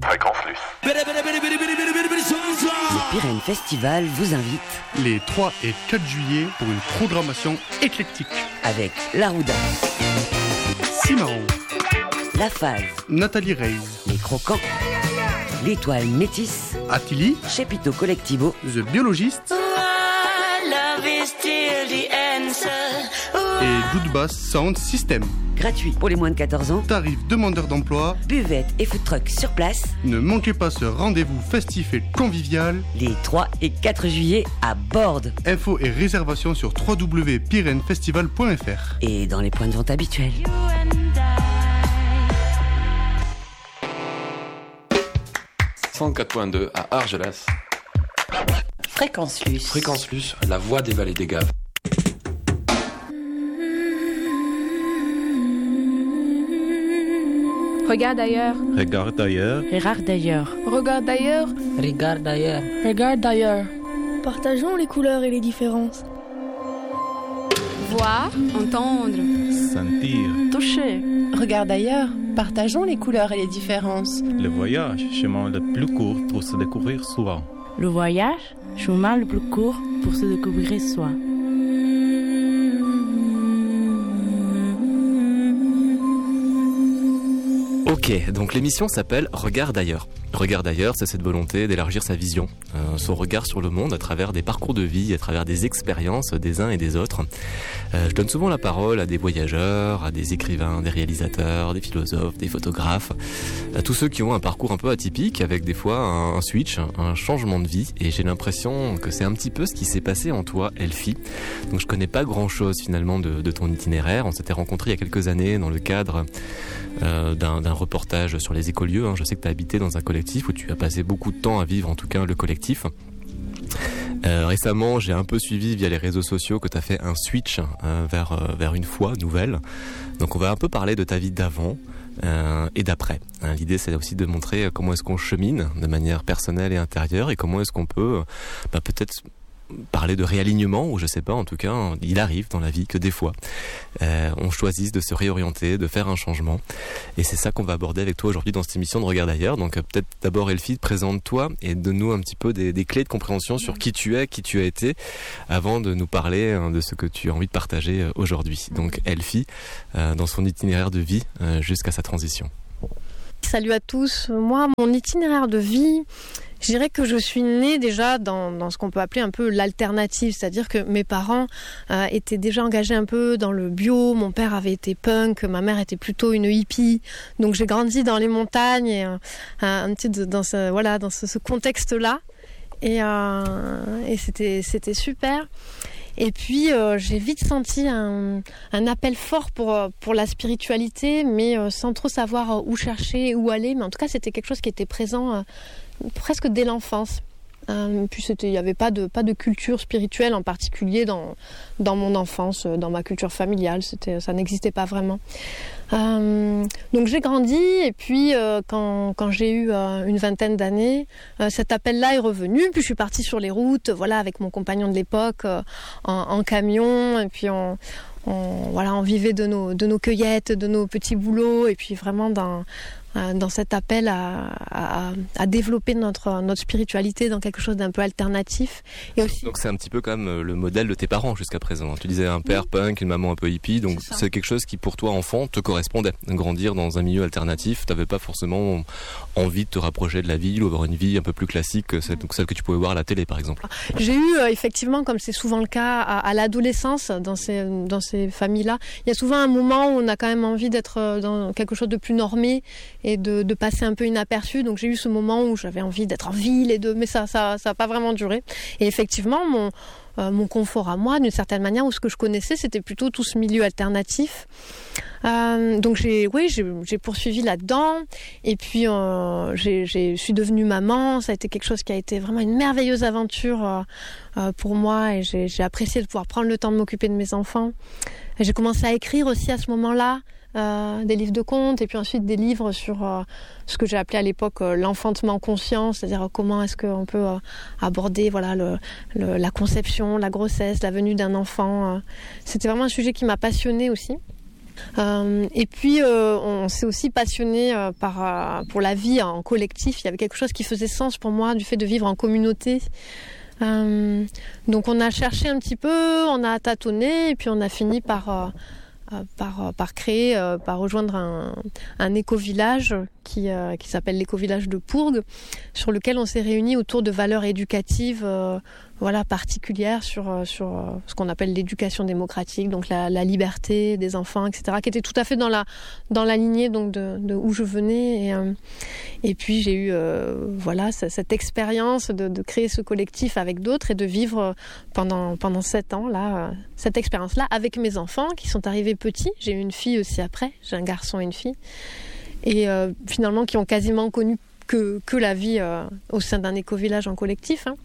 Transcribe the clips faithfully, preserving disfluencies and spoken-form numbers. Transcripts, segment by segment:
Fréquence Luce. Le Pyrénées Festival vous invite les trois et quatre juillet pour une programmation éclectique. avec La Rouda, Cimarron, La Phase, Nathalie Reyes, Les Croquants, L'Étoile Métis, Attili, Chepito Collectivo, The Biologist et Goodbass Sound System. gratuit pour les moins de quatorze ans, Tarif demandeur d'emploi. buvette et food truck sur place, Ne manquez pas ce rendez-vous festif et convivial. les trois et quatre juillet à Bordes Infos et réservations sur w w w point pyrénées festival point f r et dans les points de vente habituels. cent quatre point deux à Argelas. Fréquence Luce. Fréquence Luce, la voix des vallées des Gaves. Regarde ailleurs. Regarde ailleurs. Regarde ailleurs. Regarde ailleurs. Regarde ailleurs. Regarde ailleurs. Partageons les couleurs et les différences. Voir, entendre, Sentir. toucher. Regarde ailleurs. Partageons les couleurs et les différences. Le voyage, chemin le plus court pour se découvrir soi. Le voyage, chemin le plus court pour se découvrir soi. Ok, donc l'émission s'appelle Regarde ailleurs. Regarde ailleurs, c'est cette volonté d'élargir sa vision, euh, son regard sur le monde à travers des parcours de vie, à travers des expériences des uns et des autres. Euh, je donne souvent la parole à des voyageurs, à des écrivains, des réalisateurs, des philosophes, des photographes, à tous ceux qui ont un parcours un peu atypique, avec des fois un, un switch, un changement de vie. Et j'ai l'impression que c'est un petit peu ce qui s'est passé en toi, Elfie. Donc je connais pas grand-chose finalement de, de ton itinéraire. On s'était rencontrés il y a quelques années dans le cadre euh, d'un, d'un reportage sur les écolieux. Hein. Je sais que tu as habité dans un collectif où tu as passé beaucoup de temps à vivre, en tout cas le collectif. Euh, récemment, j'ai un peu suivi via les réseaux sociaux que tu as fait un switch euh, vers, euh, vers une foi nouvelle. Donc on va un peu parler de ta vie d'avant euh, et d'après. Hein, l'idée, c'est aussi de montrer comment est-ce qu'on chemine de manière personnelle et intérieure et comment est-ce qu'on peut bah, peut-être parler de réalignement, ou je sais pas, en tout cas, il arrive dans la vie que des fois, euh, on choisisse de se réorienter, de faire un changement. Et c'est ça qu'on va aborder avec toi aujourd'hui dans cette émission de Regarde ailleurs. Donc euh, peut-être d'abord, Elfie, présente-toi et donne-nous un petit peu des, des clés de compréhension sur qui tu es, qui tu as été, avant de nous parler hein, de ce que tu as envie de partager euh, aujourd'hui. Donc Elfie, euh, dans son itinéraire de vie euh, jusqu'à sa transition. Salut à tous. Moi, mon itinéraire de vie, je dirais que je suis née déjà dans, dans ce qu'on peut appeler un peu l'alternative, c'est-à-dire que mes parents euh, étaient déjà engagés un peu dans le bio, mon père avait été punk, ma mère était plutôt une hippie, donc j'ai grandi dans les montagnes et euh, un petit dans ce voilà dans ce, ce contexte-là et, euh, et c'était c'était super. Et puis euh, j'ai vite senti un, un appel fort pour, pour la spiritualité, mais euh, sans trop savoir où chercher, où aller. Mais en tout cas, c'était quelque chose qui était présent euh, presque dès l'enfance. Euh, puis c'était, il n'y avait pas de, pas de culture spirituelle en particulier dans, dans mon enfance, dans ma culture familiale. C'était, ça n'existait pas vraiment. Euh, donc j'ai grandi et puis euh, quand, quand j'ai eu euh, une vingtaine d'années, euh, cet appel-là est revenu. Puis je suis partie sur les routes, voilà, avec mon compagnon de l'époque, euh, en, en camion. Et puis on, on, voilà, on vivait de nos, de nos cueillettes, de nos petits boulots. Et puis vraiment dans dans cet appel à, à, à développer notre, notre spiritualité dans quelque chose d'un peu alternatif. Et aussi... Donc c'est un petit peu comme le modèle de tes parents jusqu'à présent. Tu disais un père oui. punk, une maman un peu hippie, donc c'est, c'est quelque chose qui pour toi enfant te correspondait. Grandir dans un milieu alternatif, tu n'avais pas forcément envie de te rapprocher de la ville ou avoir une vie un peu plus classique que celle, celle que tu pouvais voir à la télé par exemple. J'ai eu euh, effectivement, comme c'est souvent le cas à, à l'adolescence dans ces, dans ces familles-là, il y a souvent un moment où on a quand même envie d'être dans quelque chose de plus normé et de, de passer un peu inaperçu. Donc j'ai eu ce moment où j'avais envie d'être en ville et de, mais ça, ça, ça a pas vraiment duré. Et effectivement, mon, euh, mon confort à moi, d'une certaine manière, ou ce que je connaissais, c'était plutôt tout ce milieu alternatif. Euh, donc j'ai, oui, j'ai, j'ai poursuivi là-dedans. Et puis euh, j'ai, j'ai, je suis devenue maman. Ça a été quelque chose qui a été vraiment une merveilleuse aventure euh, euh, pour moi. Et j'ai, j'ai apprécié de pouvoir prendre le temps de m'occuper de mes enfants. Et j'ai commencé à écrire aussi à ce moment-là. Euh, des livres de contes et puis ensuite des livres sur euh, ce que j'ai appelé à l'époque euh, l'enfantement conscient, c'est-à-dire euh, comment est-ce qu'on peut euh, aborder voilà, le, le, la conception, la grossesse, la venue d'un enfant. Euh. C'était vraiment un sujet qui m'a passionnée aussi. Euh, et puis, euh, on s'est aussi passionné euh, par, euh, pour la vie en collectif. Il y avait quelque chose qui faisait sens pour moi du fait de vivre en communauté. Euh, donc, on a cherché un petit peu, on a tâtonné, et puis on a fini par, euh, euh, par, par créer, euh, par rejoindre un, un éco-village qui, euh, qui s'appelle l'éco-village de Pourgues, sur lequel on s'est réunis autour de valeurs éducatives euh, voilà, particulière sur, sur ce qu'on appelle l'éducation démocratique, donc la, la liberté des enfants, et cetera, qui était tout à fait dans la, dans la lignée donc de, de où je venais. Et, euh, et puis j'ai eu euh, voilà, cette expérience de, de créer ce collectif avec d'autres et de vivre pendant, pendant sept ans là, cette expérience-là avec mes enfants qui sont arrivés petits. J'ai eu une fille aussi après, j'ai un garçon et une fille. Et euh, finalement qui ont quasiment connu que, que la vie euh, au sein d'un éco-village en collectif. Hein.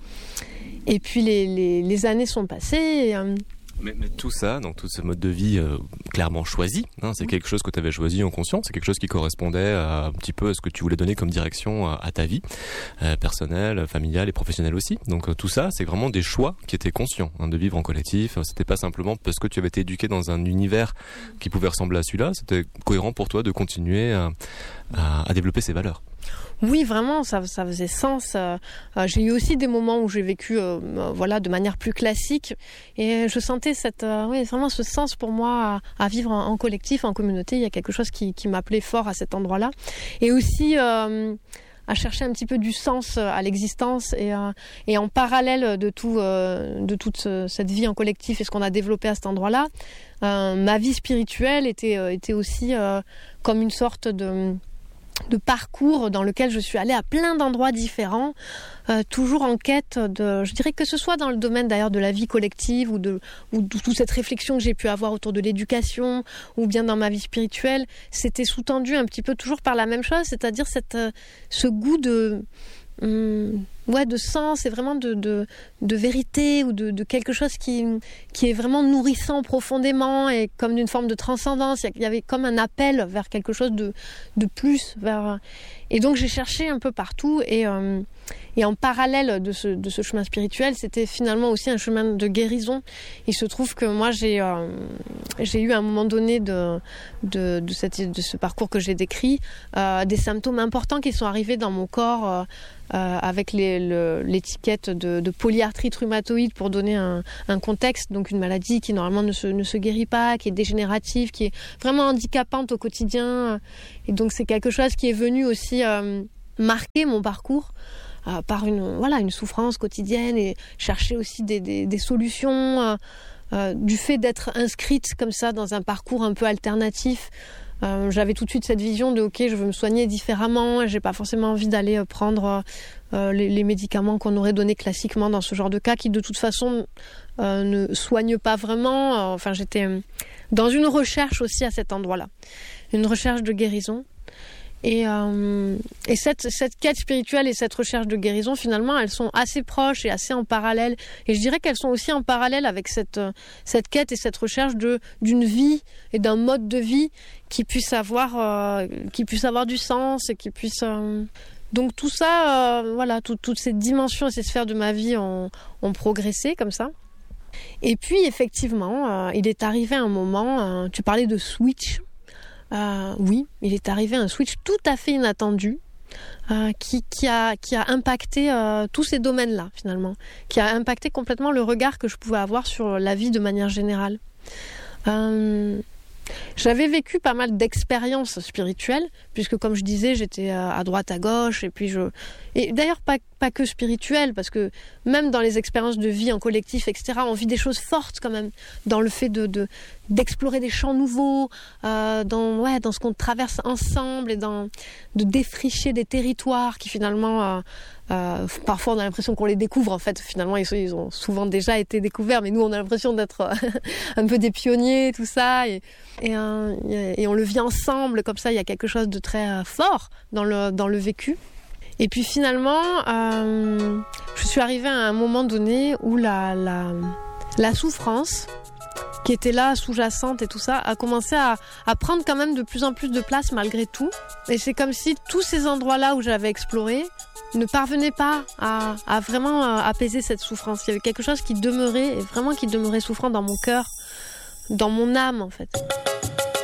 Et puis les, les, les années sont passées. Et, euh... mais, mais tout ça, donc tout ce mode de vie euh, clairement choisi, hein, c'est mmh. quelque chose que tu avais choisi en conscience, c'est quelque chose qui correspondait à, un petit peu à ce que tu voulais donner comme direction à, à ta vie, euh, personnelle, familiale et professionnelle aussi. Donc euh, tout ça, c'est vraiment des choix qui étaient conscients, hein, de vivre en collectif. C'était pas simplement parce que tu avais été éduqué dans un univers qui pouvait ressembler à celui-là, c'était cohérent pour toi de continuer à, à, à développer ces valeurs. Oui, vraiment, ça, ça faisait sens. Euh, j'ai eu aussi des moments où j'ai vécu, euh, voilà, de manière plus classique, et je sentais cette, euh, oui, vraiment ce sens pour moi à, à vivre en, en collectif, en communauté. Il y a quelque chose qui, qui m'appelait fort à cet endroit-là, et aussi euh, à chercher un petit peu du sens à l'existence, et, euh, et en parallèle de tout, euh, de toute ce, cette vie en collectif et ce qu'on a développé à cet endroit-là, euh, ma vie spirituelle était, euh, était aussi euh, comme une sorte de de parcours dans lequel je suis allée à plein d'endroits différents, euh, toujours en quête de, je dirais que ce soit dans le domaine d'ailleurs de la vie collective ou de, ou de toute cette réflexion que j'ai pu avoir autour de l'éducation ou bien dans ma vie spirituelle, c'était sous-tendu un petit peu toujours par la même chose, c'est-à-dire cette, euh, ce goût de... Hum, ouais, de sens et vraiment de, de, de vérité ou de, de quelque chose qui, qui est vraiment nourrissant profondément et comme d'une forme de transcendance. Il y avait comme un appel vers quelque chose de, de plus. Vers... Et donc j'ai cherché un peu partout et, euh, et en parallèle de ce, de ce chemin spirituel, c'était finalement aussi un chemin de guérison. Il se trouve que moi j'ai, euh, j'ai eu à un moment donné de, de, de, cette, de ce parcours que j'ai décrit, euh, des symptômes importants qui sont arrivés dans mon corps euh, Euh, avec les, le, l'étiquette de, de polyarthrite rhumatoïde pour donner un, un contexte, donc une maladie qui normalement ne se, ne se guérit pas, qui est dégénérative, qui est vraiment handicapante au quotidien. Et donc c'est quelque chose qui est venu aussi euh, marquer mon parcours euh, par une, voilà, une souffrance quotidienne et chercher aussi des, des, des solutions euh, euh, du fait d'être inscrite comme ça dans un parcours un peu alternatif. Euh, j'avais tout de suite cette vision de ok, je veux me soigner différemment et j'ai pas forcément envie d'aller prendre euh, les, les médicaments qu'on aurait donnés classiquement dans ce genre de cas qui de toute façon euh, ne soignent pas vraiment. Enfin, j'étais dans une recherche aussi à cet endroit-là, une recherche de guérison. Et, euh, et cette, cette quête spirituelle et cette recherche de guérison, finalement, elles sont assez proches et assez en parallèle. Et je dirais qu'elles sont aussi en parallèle avec cette, cette quête et cette recherche de, d'une vie et d'un mode de vie qui puisse avoir, euh, qui puisse avoir du sens et qui puisse... Euh... Donc tout ça, euh, voilà, tout, toutes ces dimensions et ces sphères de ma vie ont, ont progressé comme ça. Et puis, effectivement, euh, il est arrivé un moment, euh, tu parlais de switch. Euh, oui, il est arrivé un switch tout à fait inattendu euh, qui, qui, a, qui a impacté euh, tous ces domaines-là finalement, qui a impacté complètement le regard que je pouvais avoir sur la vie de manière générale. Euh, J'avais vécu pas mal d'expériences spirituelles, puisque comme je disais, j'étais à droite, à gauche, et puis je... Et d'ailleurs, pas, pas que spirituelles, parce que même dans les expériences de vie en collectif, et cetera, on vit des choses fortes quand même, dans le fait de, de, d'explorer des champs nouveaux, euh, dans, ouais, dans ce qu'on traverse ensemble, et dans, de défricher des territoires qui finalement... Euh, Euh, parfois on a l'impression qu'on les découvre, en fait finalement ils, ils ont souvent déjà été découverts, mais nous on a l'impression d'être un peu des pionniers, tout ça, et, et, euh, et on le vit ensemble comme ça. Il y a quelque chose de très euh, fort dans le, dans le vécu. Et puis finalement euh, je suis arrivée à un moment donné où la, la, la souffrance qui était là, sous-jacente et tout ça, a commencé à, à prendre quand même de plus en plus de place malgré tout. Et c'est comme si tous ces endroits-là où j'avais exploré ne parvenaient pas à, à vraiment apaiser cette souffrance. Il y avait quelque chose qui demeurait, et vraiment qui demeurait souffrant dans mon cœur, dans mon âme en fait.